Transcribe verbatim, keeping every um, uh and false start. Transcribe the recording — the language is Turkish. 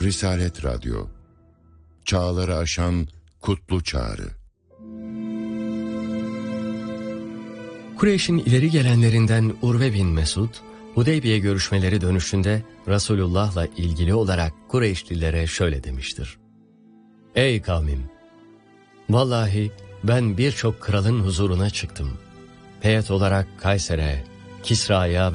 Risalet Radyo, çağları aşan kutlu çağrı. Kureyş'in ileri gelenlerinden Urve bin Mesud, Hudeybiye görüşmeleri dönüşünde Resulullah'la ilgili olarak Kureyşlilere şöyle demiştir: Ey kavmim! Vallahi ben birçok kralın huzuruna çıktım. Heyet olarak Kayser'e, Kisra'ya ve